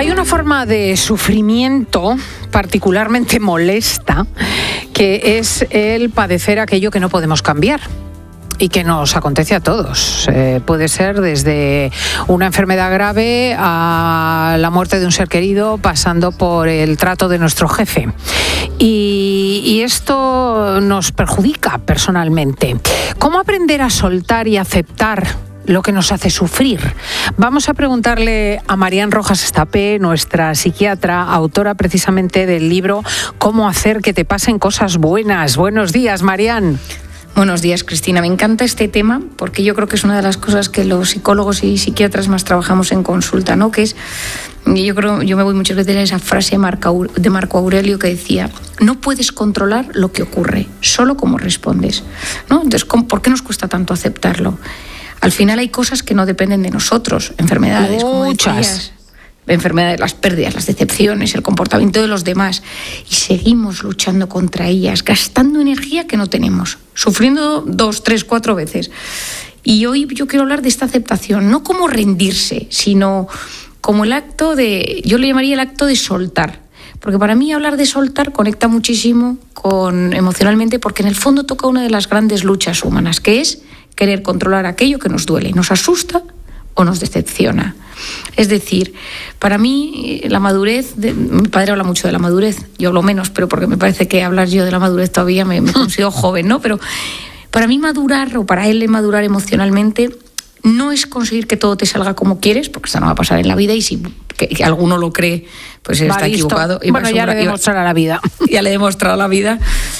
Hay una forma de sufrimiento particularmente molesta, que es el padecer aquello que no podemos cambiar y que nos acontece a todos. Puede ser desde una enfermedad grave a la muerte de un ser querido, pasando por el trato de nuestro jefe. Y esto nos perjudica personalmente. ¿Cómo aprender a soltar y aceptar lo que nos hace sufrir? Vamos a preguntarle a Marian Rojas Estapé, nuestra psiquiatra, autora precisamente del libro Cómo hacer que te pasen cosas buenas. Buenos días, Marian. Buenos días, Cristina. Me encanta este tema porque yo creo que es una de las cosas que los psicólogos y psiquiatras más trabajamos en consulta, ¿no? Que es, yo me voy muchas veces a esa frase de Marco Aurelio que decía: no puedes controlar lo que ocurre, solo cómo respondes, ¿no? Entonces, ¿por qué nos cuesta tanto aceptarlo? Al final hay cosas que no dependen de nosotros, enfermedades, como decías, enfermedades, las pérdidas, las decepciones, el comportamiento de los demás, y seguimos luchando contra ellas, gastando energía que no tenemos, sufriendo 2, 3, 4 veces. Y hoy yo quiero hablar de esta aceptación, no como rendirse, sino como el acto de, yo le llamaría el acto de soltar. Porque para mí hablar de soltar conecta muchísimo emocionalmente, porque en el fondo toca una de las grandes luchas humanas, que es querer controlar aquello que nos duele, nos asusta o nos decepciona. Es decir, para mí la madurez, mi padre habla mucho de la madurez, yo hablo menos, pero porque me parece que hablar yo de la madurez todavía me considero joven, ¿no? Pero para mí madurar, o para él madurar emocionalmente, no es conseguir que todo te salga como quieres, porque eso no va a pasar en la vida, y si que alguno lo cree, pues está equivocado. Bueno, ya le demostrará la vida. Ya le he demostrado la vida.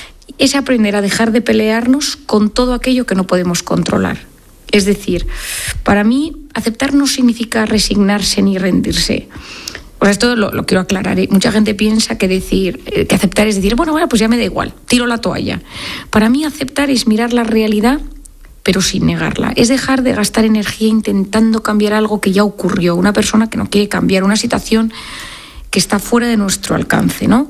Es aprender a dejar de pelearnos con todo aquello que no podemos controlar. Es decir, para mí aceptar no significa resignarse ni rendirse. O sea, esto lo quiero aclarar. Mucha gente piensa que aceptar es decir, bueno, pues ya me da igual, tiro la toalla. Para mí aceptar es mirar la realidad, pero sin negarla. Es dejar de gastar energía intentando cambiar algo que ya ocurrió, una persona que no quiere cambiar, una situación que está fuera de nuestro alcance, ¿no?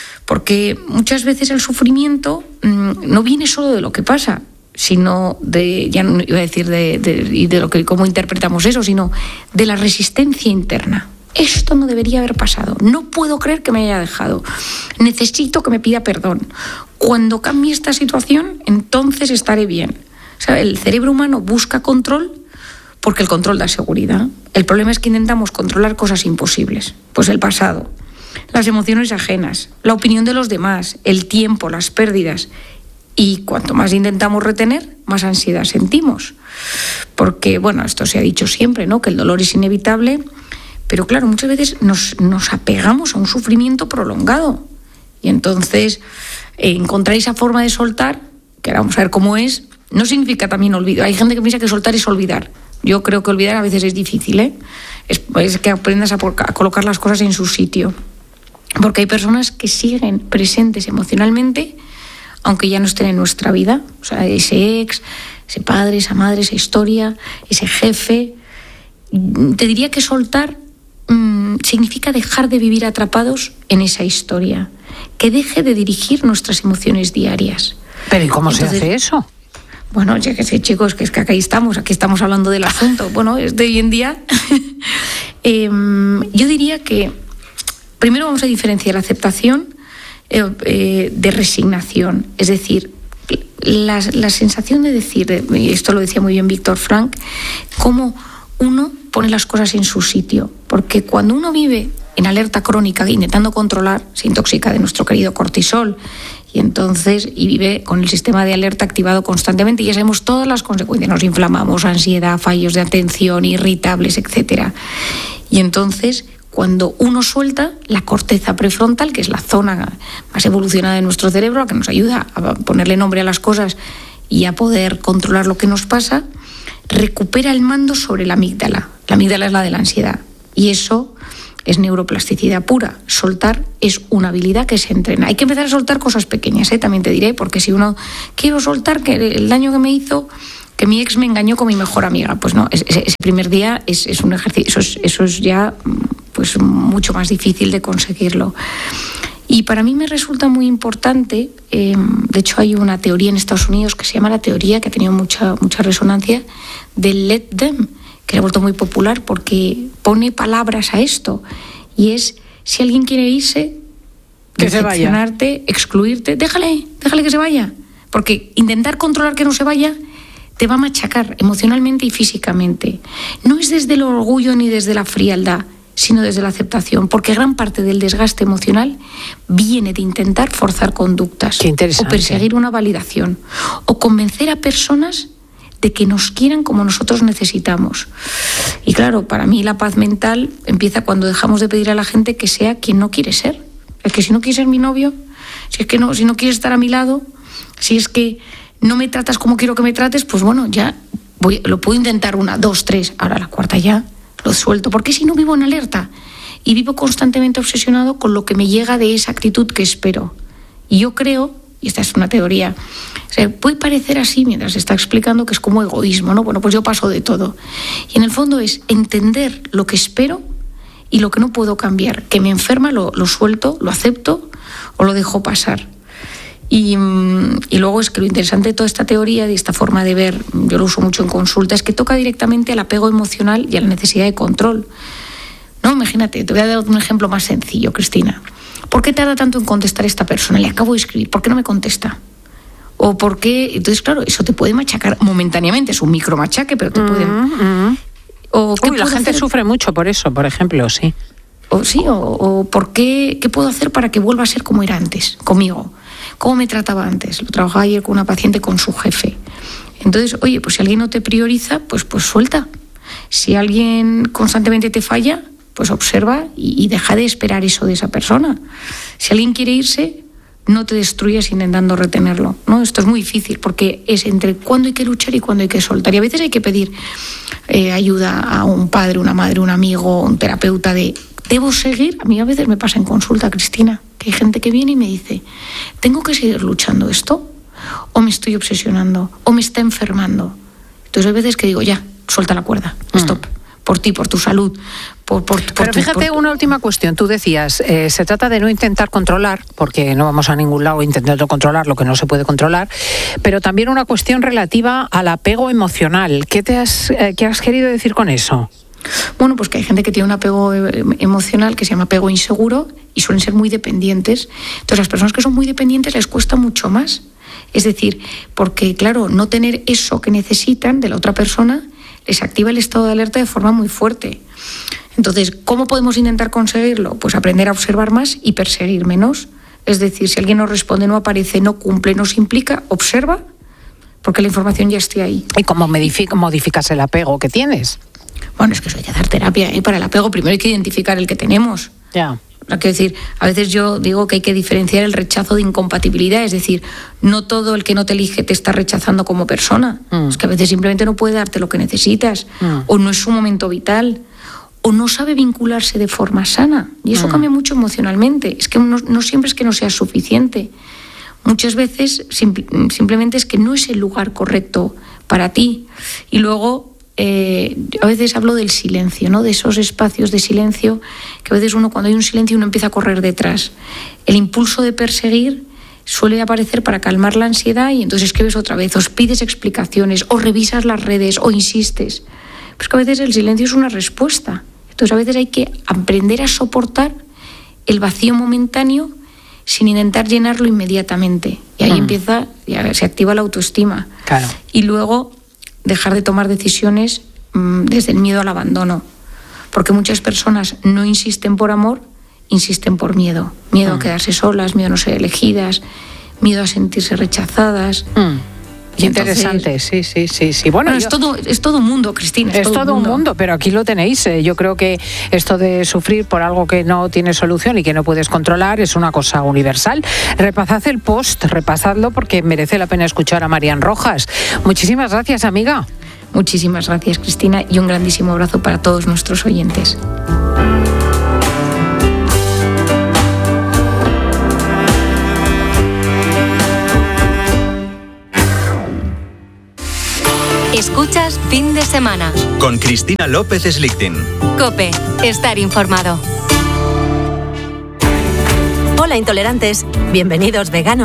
Porque muchas veces el sufrimiento no viene solo de lo que pasa, sino de, ya no iba a decir de lo que cómo interpretamos eso, sino de la resistencia interna. Esto no debería haber pasado. No puedo creer que me haya dejado. Necesito que me pida perdón. Cuando cambie esta situación, entonces estaré bien. O sea, el cerebro humano busca control porque el control da seguridad. El problema es que intentamos controlar cosas imposibles. Pues el pasado, las emociones ajenas, la opinión de los demás, el tiempo, las pérdidas. Y cuanto más intentamos retener, más ansiedad sentimos. Porque, bueno, esto se ha dicho siempre, ¿no? Que el dolor es inevitable, pero claro, muchas veces nos apegamos a un sufrimiento prolongado. Y entonces, encontrar esa forma de soltar, que ahora vamos a ver cómo es, no significa también olvido. Hay gente que piensa que soltar es olvidar. Yo creo que olvidar a veces es difícil, ¿eh? Es que aprendas a colocar las cosas en su sitio. Porque hay personas que siguen presentes emocionalmente, aunque ya no estén en nuestra vida. O sea, ese ex, ese padre, esa madre, esa historia, ese jefe. Te diría que soltar significa dejar de vivir atrapados en esa historia, que deje de dirigir nuestras emociones diarias. ¿Pero y cómo se hace eso? Bueno, ya que sé, chicos, que es que aquí estamos hablando del asunto. Bueno, es de hoy en día. Yo diría que primero vamos a diferenciar la aceptación de resignación. Es decir, la sensación de decir, y esto lo decía muy bien Víctor Frank, cómo uno pone las cosas en su sitio. Porque cuando uno vive en alerta crónica, intentando controlar, se intoxica de nuestro querido cortisol, y vive con el sistema de alerta activado constantemente, y ya sabemos todas las consecuencias. Nos inflamamos, ansiedad, fallos de atención, irritables, etc. Y entonces, cuando uno suelta, la corteza prefrontal, que es la zona más evolucionada de nuestro cerebro, la que nos ayuda a ponerle nombre a las cosas y a poder controlar lo que nos pasa, recupera el mando sobre la amígdala. La amígdala es la de la ansiedad. Y eso es neuroplasticidad pura. Soltar es una habilidad que se entrena. Hay que empezar a soltar cosas pequeñas, también te diré, porque si uno quiero soltar que el daño que me hizo, que mi ex me engañó con mi mejor amiga, pues no, ese primer día es un ejercicio, eso es ya pues mucho más difícil de conseguirlo. Y para mí me resulta muy importante, de hecho hay una teoría en Estados Unidos que se llama la teoría, que ha tenido mucha resonancia, del let them, que se ha vuelto muy popular porque pone palabras a esto. Y es, si alguien quiere irse, que se vaya, excluirte, déjale que se vaya. Porque intentar controlar que no se vaya te va a machacar emocionalmente y físicamente. No es desde el orgullo ni desde la frialdad, sino desde la aceptación, porque gran parte del desgaste emocional viene de intentar forzar conductas o perseguir una validación o convencer a personas de que nos quieran como nosotros necesitamos. Y claro, para mí la paz mental empieza cuando dejamos de pedir a la gente que sea quien no quiere ser. Es que si no quieres ser mi novio, si no quieres estar a mi lado, si es que no me tratas como quiero que me trates, pues bueno, ya lo puedo intentar 1, 2, 3, ahora la cuarta ya lo suelto, porque si no vivo en alerta y vivo constantemente obsesionado con lo que me llega de esa actitud que espero. Y yo creo, y esta es una teoría, o sea, puede parecer así mientras se está explicando que es como egoísmo, ¿no? Bueno, pues yo paso de todo. Y en el fondo es entender lo que espero y lo que no puedo cambiar, que me enferma, lo suelto, lo acepto o lo dejo pasar. Y luego es que lo interesante de toda esta teoría, de esta forma de ver, yo lo uso mucho en consulta, es que toca directamente al apego emocional y a la necesidad de control. No, imagínate, te voy a dar un ejemplo más sencillo, Cristina. ¿Por qué tarda tanto en contestar esta persona? Le acabo de escribir, ¿por qué no me contesta? ¿O por qué? Entonces, claro, eso te puede machacar momentáneamente, es un micromachaque, pero te puede... la gente sufre mucho por eso, por ejemplo, sí. O ¿por qué puedo hacer para que vuelva a ser como era antes, conmigo? ¿Cómo me trataba antes? Lo trabajaba ayer con una paciente con su jefe. Entonces, oye, pues si alguien no te prioriza, pues suelta. Si alguien constantemente te falla, pues observa y deja de esperar eso de esa persona. Si alguien quiere irse, no te destruyas intentando retenerlo, ¿no? Esto es muy difícil porque es entre cuándo hay que luchar y cuándo hay que soltar. Y a veces hay que pedir ayuda a un padre, una madre, un amigo, un terapeuta de... ¿Debo seguir? A mí a veces me pasa en consulta, Cristina, que hay gente que viene y me dice, ¿tengo que seguir luchando esto? ¿O me estoy obsesionando? ¿O me está enfermando? Entonces hay veces que digo, ya, suelta la cuerda, stop. Por ti, por tu salud. Pero fíjate, una última cuestión. Tú decías, se trata de no intentar controlar, porque no vamos a ningún lado intentando controlar lo que no se puede controlar, pero también una cuestión relativa al apego emocional. ¿Qué has querido decir con eso? Bueno, pues que hay gente que tiene un apego emocional que se llama apego inseguro y suelen ser muy dependientes. Entonces, las personas que son muy dependientes les cuesta mucho más. Es decir, porque, claro, no tener eso que necesitan de la otra persona les activa el estado de alerta de forma muy fuerte. Entonces, ¿cómo podemos intentar conseguirlo? Pues aprender a observar más y perseguir menos. Es decir, si alguien no responde, no aparece, no cumple, no se implica, observa, porque la información ya esté ahí. ¿Y cómo modificas el apego que tienes? Bueno, es que eso hay que dar terapia. Para el apego primero hay que identificar el que tenemos. Ya. Quiero decir, a veces yo digo que hay que diferenciar el rechazo de incompatibilidad, es decir, no todo el que no te elige te está rechazando como persona. Es que a veces simplemente no puede darte lo que necesitas, o no es su momento vital, o no sabe vincularse de forma sana. Y eso cambia mucho emocionalmente. Es que no siempre es que no sea suficiente. Muchas veces simplemente es que no es el lugar correcto para ti. Y luego... a veces hablo del silencio, ¿no? De esos espacios de silencio que a veces cuando hay un silencio uno empieza a correr detrás. El impulso de perseguir suele aparecer para calmar la ansiedad y entonces escribes otra vez, o pides explicaciones, o revisas las redes, o insistes. Pues que a veces el silencio es una respuesta. Entonces a veces hay que aprender a soportar el vacío momentáneo sin intentar llenarlo inmediatamente. Y ahí ya se activa la autoestima. Claro. Y luego... dejar de tomar decisiones desde el miedo al abandono. Porque muchas personas no insisten por amor, insisten por miedo. Miedo a quedarse solas, miedo a no ser elegidas, miedo a sentirse rechazadas. Interesante, sí. Bueno, es todo un mundo, Cristina. Es todo un mundo, pero aquí lo tenéis. Yo creo que esto de sufrir por algo que no tiene solución y que no puedes controlar es una cosa universal. Repasad el post, repasadlo porque merece la pena escuchar a Marian Rojas. Muchísimas gracias, amiga. Muchísimas gracias, Cristina, y un grandísimo abrazo para todos nuestros oyentes. Escuchas Fin de Semana con Cristina López Slichting. COPE, estar informado. Hola intolerantes, bienvenidos veganos.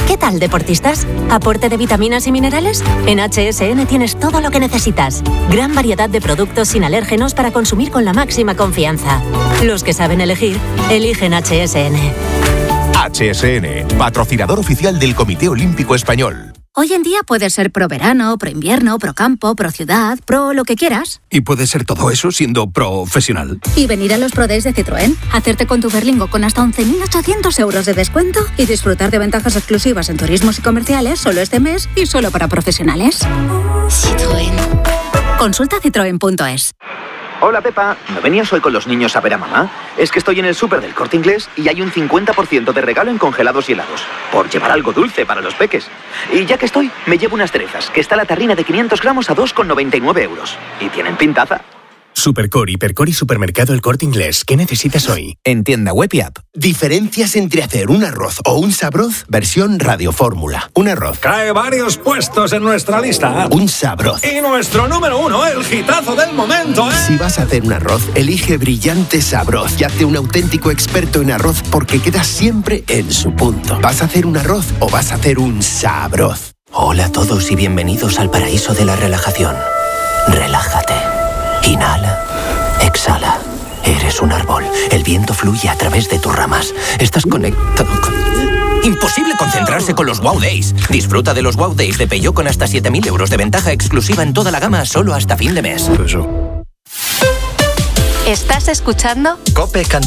¿Qué tal, deportistas? ¿Aporte de vitaminas y minerales? En HSN tienes todo lo que necesitas. Gran variedad de productos sin alérgenos para consumir con la máxima confianza. Los que saben elegir, eligen HSN. HSN, patrocinador oficial del Comité Olímpico Español. Hoy en día puedes ser pro verano, pro invierno, pro campo, pro ciudad, pro lo que quieras. Y puedes ser todo eso siendo profesional. Y venir a los Pro Days de Citroën, hacerte con tu Berlingo con hasta 11.800 euros de descuento y disfrutar de ventajas exclusivas en turismos y comerciales solo este mes y solo para profesionales. Citroën. Consulta citroen.es. Hola Pepa, ¿no venías hoy con los niños a ver a mamá? Es que estoy en el súper del Corte Inglés y hay un 50% de regalo en congelados y helados. Por llevar algo dulce para los peques. Y ya que estoy, me llevo unas cerezas, que está la tarrina de 500 gramos a 2,99 euros. Y tienen pintaza. Supercore, Hipercore y Supermercado El Corte Inglés. ¿Qué necesitas hoy? En tienda web y app. Diferencias entre hacer un arroz o un sabroz versión radiofórmula. Un arroz. Cae varios puestos en nuestra lista. Un sabroz. Y nuestro número 1, el hitazo del momento, ¿eh? Si vas a hacer un arroz, elige Brillante Sabroz y hazte un auténtico experto en arroz porque queda siempre en su punto. ¿Vas a hacer un arroz o vas a hacer un sabroz? Hola a todos y bienvenidos al paraíso de la relajación. Relájate. Inhala, exhala. Eres un árbol. El viento fluye a través de tus ramas. Estás conectado con... Imposible concentrarse con los Wow Days. Disfruta de los Wow Days de Peugeot con hasta 7.000 euros de ventaja exclusiva en toda la gama solo hasta fin de mes. ¿Estás escuchando? COPE